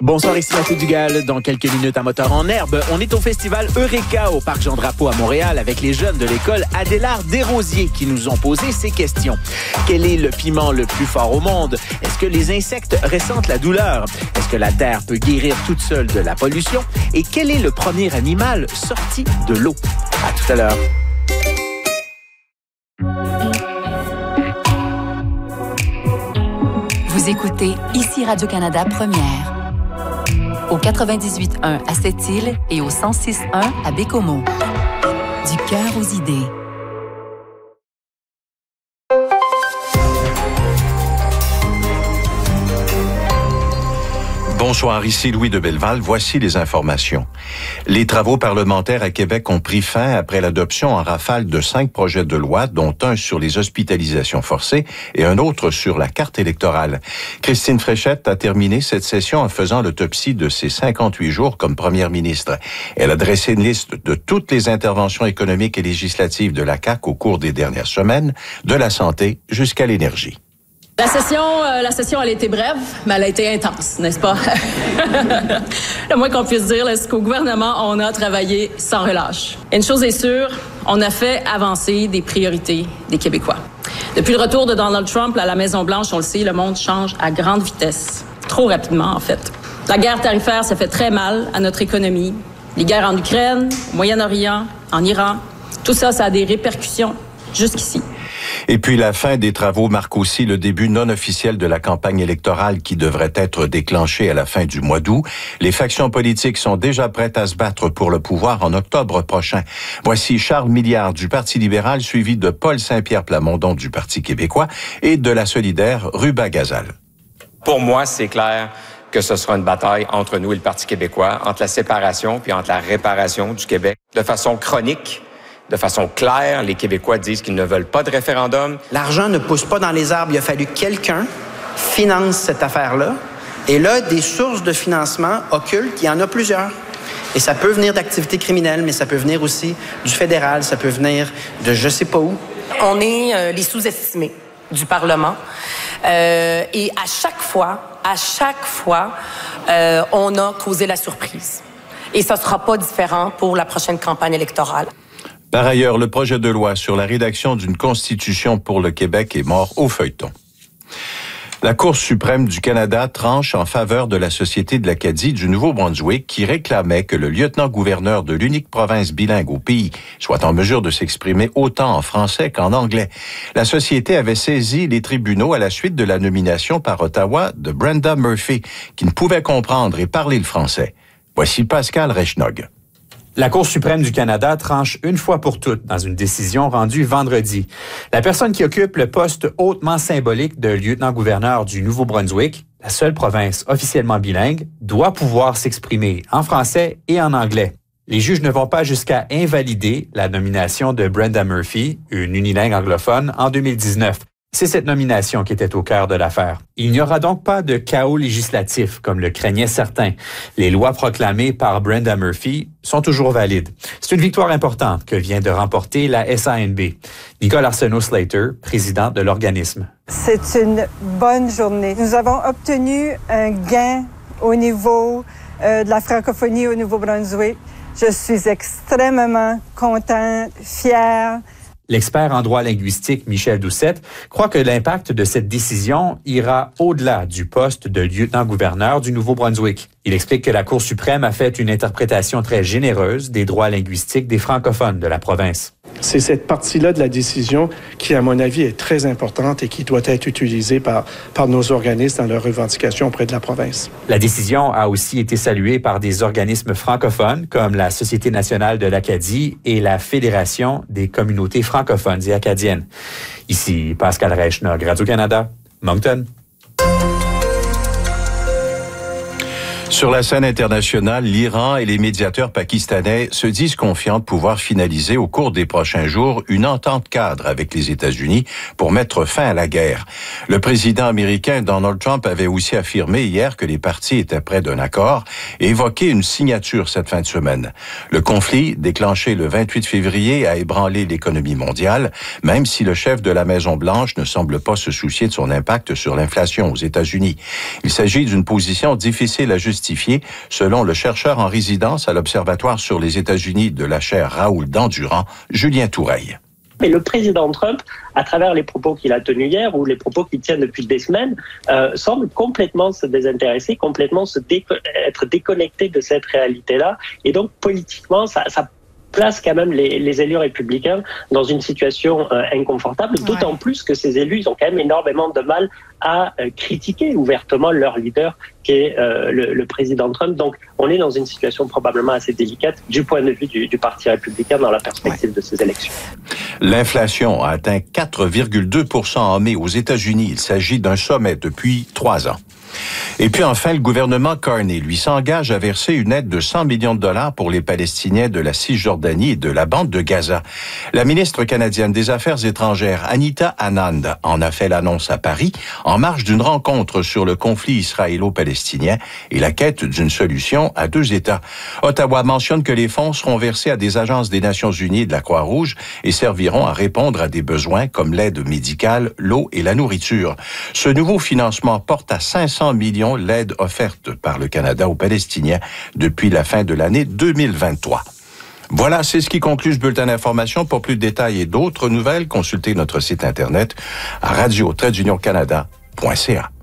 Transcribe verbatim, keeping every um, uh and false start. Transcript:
Bonsoir, ici Mathieu Dugal. Dans quelques minutes à Moteur en herbe, on est au festival Eureka au Parc Jean-Drapeau à Montréal avec les jeunes de l'école Adélard Desrosiers qui nous ont posé ces questions. Quel est le piment le plus fort au monde? Est-ce que les insectes ressentent la douleur? Est-ce que la terre peut guérir toute seule de la pollution? Et quel est le premier animal sorti de l'eau? À tout à l'heure. Vous écoutez ici Radio-Canada Première. Au quatre-vingt-dix-huit point un à Sept-Îles et au cent six point un à Bécomo. Du cœur aux idées. Bonsoir, ici Louis de Belleval. Voici les informations. Les travaux parlementaires à Québec ont pris fin après l'adoption en rafale de cinq projets de loi, dont un sur les hospitalisations forcées et un autre sur la carte électorale. Christine Fréchette a terminé cette session en faisant l'autopsie de ses cinquante-huit jours comme première ministre. Elle a dressé une liste de toutes les interventions économiques et législatives de la C A Q au cours des dernières semaines, de la santé jusqu'à l'énergie. La session, euh, la session, elle a été brève, mais elle a été intense, n'est-ce pas? Le moins qu'on puisse dire, c'est qu'au gouvernement, on a travaillé sans relâche. Une chose est sûre, on a fait avancer des priorités des Québécois. Depuis le retour de Donald Trump à la Maison-Blanche, on le sait, le monde change à grande vitesse. Trop rapidement, en fait. La guerre tarifaire, ça fait très mal à notre économie. Les guerres en Ukraine, au Moyen-Orient, en Iran, tout ça, ça a des répercussions jusqu'ici. Et puis la fin des travaux marque aussi le début non officiel de la campagne électorale qui devrait être déclenchée à la fin du mois d'août. Les factions politiques sont déjà prêtes à se battre pour le pouvoir en octobre prochain. Voici Charles Milliard du Parti libéral, suivi de Paul Saint-Pierre Plamondon du Parti québécois et de la solidaire Ruba Gazal. Pour moi, c'est clair que ce sera une bataille entre nous et le Parti québécois, entre la séparation puis entre la réparation du Québec. De façon chronique, de façon claire, les Québécois disent qu'ils ne veulent pas de référendum. L'argent ne pousse pas dans les arbres. Il a fallu que quelqu'un finance cette affaire-là. Et là, des sources de financement occultes, il y en a plusieurs. Et ça peut venir d'activités criminelles, mais ça peut venir aussi du fédéral, ça peut venir de je sais pas où. On est euh, les sous-estimés du Parlement. Euh, et à chaque fois, à chaque fois, euh, on a causé la surprise. Et ça ne sera pas différent pour la prochaine campagne électorale. Par ailleurs, le projet de loi sur la rédaction d'une constitution pour le Québec est mort au feuilleton. La Cour suprême du Canada tranche en faveur de la Société de l'Acadie du Nouveau-Brunswick qui réclamait que le lieutenant-gouverneur de l'unique province bilingue au pays soit en mesure de s'exprimer autant en français qu'en anglais. La Société avait saisi les tribunaux à la suite de la nomination par Ottawa de Brenda Murphy, qui ne pouvait comprendre et parler le français. Voici Pascal Reichnog. La Cour suprême du Canada tranche une fois pour toutes dans une décision rendue vendredi. La personne qui occupe le poste hautement symbolique de lieutenant-gouverneur du Nouveau-Brunswick, la seule province officiellement bilingue, doit pouvoir s'exprimer en français et en anglais. Les juges ne vont pas jusqu'à invalider la nomination de Brenda Murphy, une unilingue anglophone, en deux mille dix-neuf. C'est cette nomination qui était au cœur de l'affaire. Il n'y aura donc pas de chaos législatif, comme le craignaient certains. Les lois proclamées par Brenda Murphy sont toujours valides. C'est une victoire importante que vient de remporter la S A N B. Nicole Arsenault-Slater, présidente de l'organisme. C'est une bonne journée. Nous avons obtenu un gain au niveau euh, de la francophonie au Nouveau-Brunswick. Je suis extrêmement contente, fière. L'expert en droit linguistique Michel Doucette croit que l'impact de cette décision ira au-delà du poste de lieutenant-gouverneur du Nouveau-Brunswick. Il explique que la Cour suprême a fait une interprétation très généreuse des droits linguistiques des francophones de la province. C'est cette partie-là de la décision qui, à mon avis, est très importante et qui doit être utilisée par, par nos organismes dans leurs revendications auprès de la province. La décision a aussi été saluée par des organismes francophones comme la Société nationale de l'Acadie et la Fédération des communautés francophones et acadiennes. Ici Pascal Reichnog, Radio-Canada, Moncton. Sur la scène internationale, l'Iran et les médiateurs pakistanais se disent confiants de pouvoir finaliser au cours des prochains jours une entente cadre avec les États-Unis pour mettre fin à la guerre. Le président américain Donald Trump avait aussi affirmé hier que les parties étaient près d'un accord et évoqué une signature cette fin de semaine. Le conflit, déclenché le vingt-huit février, a ébranlé l'économie mondiale, même si le chef de la Maison-Blanche ne semble pas se soucier de son impact sur l'inflation aux États-Unis. Il s'agit d'une position difficile à justifier justifiée, selon le chercheur en résidence à l'Observatoire sur les États-Unis de la chaire Raoul Dandurand, Julien Toureille. Mais le président Trump, à travers les propos qu'il a tenus hier ou les propos qu'il tient depuis des semaines, euh, semble complètement se désintéresser, complètement se déco- être déconnecté de cette réalité-là. Et donc, politiquement, ça, ça place quand même les, les élus républicains dans une situation euh, inconfortable, d'autant ouais. plus que ces élus, ils ont quand même énormément de mal à euh, critiquer ouvertement leur leader, qui est euh, le, le président Trump. Donc, on est dans une situation probablement assez délicate du point de vue du, du Parti républicain dans la perspective ouais. de ces élections. L'inflation a atteint quatre virgule deux pour cent en mai aux États-Unis. Il s'agit d'un sommet depuis trois ans. Et puis enfin, le gouvernement Carney, lui, s'engage à verser une aide de cent millions de dollars pour les Palestiniens de la Cisjordanie et de la bande de Gaza. La ministre canadienne des Affaires étrangères, Anita Anand, en a fait l'annonce à Paris, en marge d'une rencontre sur le conflit israélo-palestinien et la quête d'une solution à deux États. Ottawa mentionne que les fonds seront versés à des agences des Nations unies et de la Croix-Rouge et serviront à répondre à des besoins comme l'aide médicale, l'eau et la nourriture. Ce nouveau financement porte à cinq cents millions l'aide offerte par le Canada aux Palestiniens depuis la fin de l'année deux mille vingt-trois. Voilà, c'est ce qui conclut ce bulletin d'information. Pour plus de détails et d'autres nouvelles, consultez notre site Internet à radio tiret union canada point c a.